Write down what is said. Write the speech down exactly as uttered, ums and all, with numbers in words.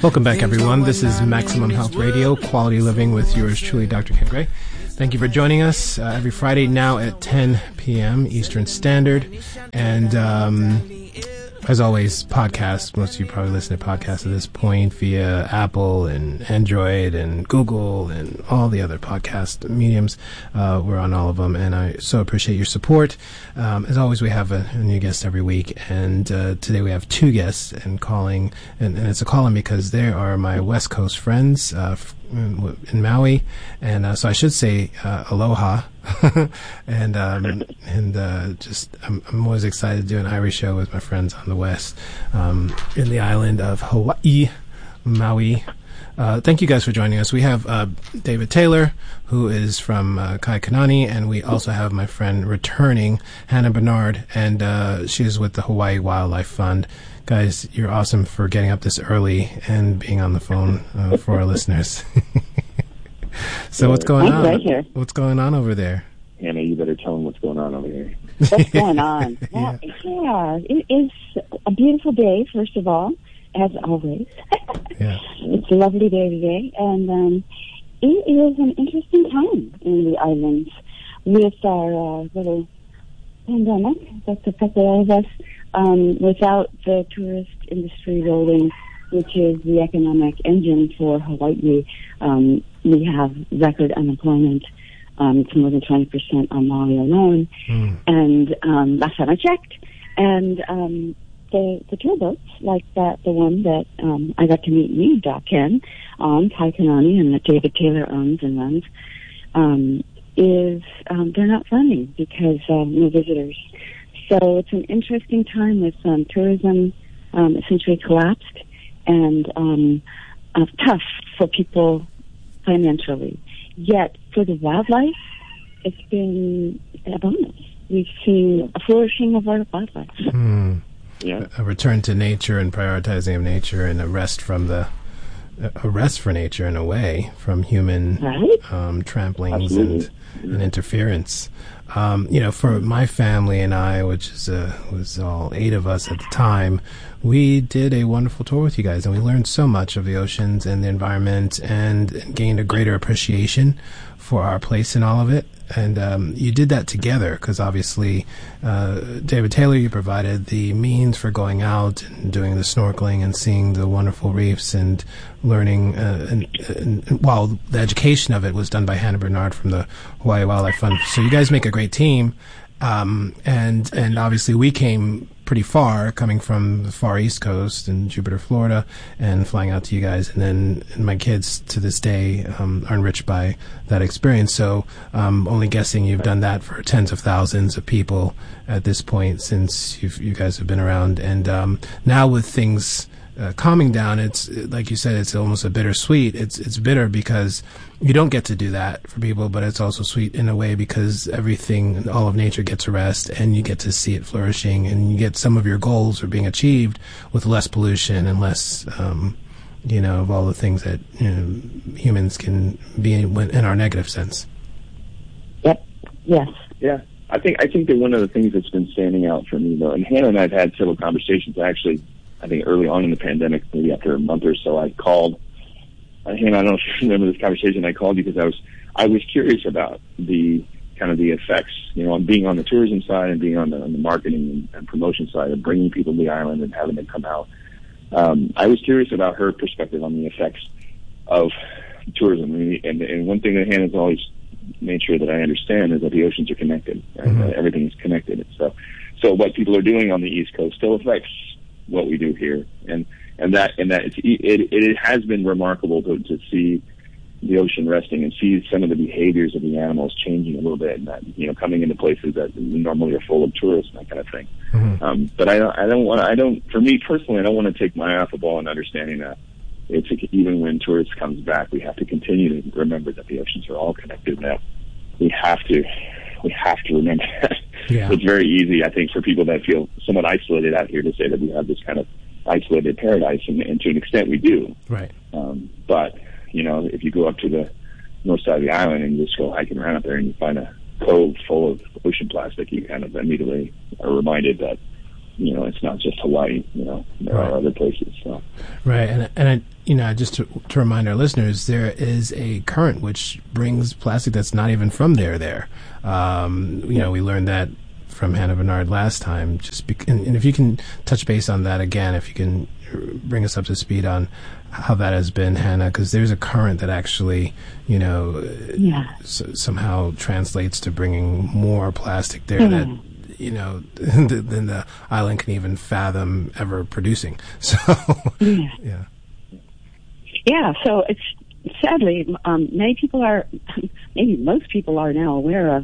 Welcome back, everyone. This is Maximum Health Radio, Quality Living with yours truly, Doctor Ken Gray. Thank you for joining us uh, every Friday now at ten p.m. Eastern Standard. And um, as always, podcasts. Most of you probably listen to podcasts at this point via Apple and Android and Google and all the other podcast mediums. Uh, we're on all of them, and I so appreciate your support. Um, as always, we have a, a new guest every week, and uh, today we have two guests, and calling, and, and it's a call-in because they are my West Coast friends uh, in, in Maui, and uh, so I should say uh, aloha. and um, and uh, just I'm, I'm always excited to do an Irish show with my friends on the West, um, in the island of Hawaii, Maui. Uh, thank you guys for joining us. We have uh, David Taylor, who is from uh, Kaikanani, and we also have my friend returning, Hannah Bernard, and uh, she is with the Hawaii Wildlife Fund. Guys, you're awesome for getting up this early and being on the phone uh, for our listeners. So what's going I'm on? right here. What's going on over there? Anna, you better tell them what's going on over here. What's going on? Well, yeah, it is a beautiful day, first of all, as always. Yeah. It's a lovely day today, and um, it is an interesting time in the islands with our uh, little pandemic that's affected all of us, um, without the tourist industry rolling, which is the economic engine for Hawaii. Um, we have record unemployment. Um, it's more than twenty percent on Maui alone. Mm. And um, last time I checked, and um, the, the tour boats, like that, the one that um, I got to meet you, Doc Ken, on Kaikanani, and that David Taylor owns and runs, um, is um, they're not funding because um, no visitors. So it's an interesting time with um, tourism um, essentially collapsed, and um, uh, tough for people financially. Yet for the wildlife, it's been a bonus. We've seen a flourishing of our wildlife. Hmm. Yeah, a return to nature and prioritizing of nature, and a rest from the a rest for nature in a way from human right? um, tramplings and, and interference. Um, you know, for my family and I, which is uh, was all eight of us at the time, we did a wonderful tour with you guys, and we learned so much of the oceans and the environment, and, and gained a greater appreciation for our place in all of it. And um, you did that together because obviously, uh, David Taylor, you provided the means for going out and doing the snorkeling and seeing the wonderful reefs and learning. Uh, and, and while the education of it was done by Hannah Bernard from the Hawaii Wildlife Fund, so you guys make a great team. Um, and and obviously, we came pretty far, coming from the far East Coast in Jupiter, Florida, and flying out to you guys. And then and my kids to this day um, are enriched by that experience. So um, only guessing you've done that for tens of thousands of people at this point since you've, you guys have been around. And um, now with things uh, calming down, it's like you said, it's almost a bittersweet. It's it's bitter because you don't get to do that for people, but it's also sweet in a way because everything, all of nature gets a rest, and you get to see it flourishing, and you get some of your goals are being achieved with less pollution and less, um, you know, of all the things that you know, humans can be in, in our negative sense. Yep. Yes. Yeah. I think I think that one of the things that's been standing out for me, though, and Hannah and I have had several conversations. Actually, I think early on in the pandemic, maybe after a month or so, I called. Uh, Hannah, I don't know if you remember this conversation. I called you because I was I was curious about the kind of the effects, you know, on being on the tourism side and being on the, on the marketing and, and promotion side of bringing people to the island and having them come out. Um, I was curious about her perspective on the effects of tourism. And, and one thing that Hannah's always made sure that I understand is that the oceans are connected. Right? Mm-hmm. Uh, everything is connected. So, so what people are doing on the East Coast still affects what we do here. And And that and that it's, it it has been remarkable to to see the ocean resting and see some of the behaviors of the animals changing a little bit, and that you know coming into places that normally are full of tourists and that kind of thing. Mm-hmm. Um, but I don't I don't want I don't for me personally I don't want to take my eye off the ball in understanding that it's even when tourists comes back we have to continue to remember that the oceans are all connected. Now we have to we have to remember that. Yeah. It's very easy I think for people that feel somewhat isolated out here to say that we have this kind of isolated paradise, and, and to an extent we do. Right. Um, but, you know, if you go up to the north side of the island and you just go hiking around up there and you find a cove full of ocean plastic, you kind of immediately are reminded that you know, it's not just Hawaii. You know, there Right. are other places. So. Right, and and I, you know, just to, to remind our listeners, there is a current which brings plastic that's not even from there. There, um, you know, we learned that from Hannah Bernard last time. Just be, and, and if you can touch base on that again, if you can bring us up to speed on how that has been, Hannah, because there's a current that actually, you know, Yeah. s- somehow translates to bringing more plastic there Mm. that, you know, than the island can even fathom ever producing. So, Yeah. yeah. Yeah, so it's sadly, um, many people are, maybe most people are now aware of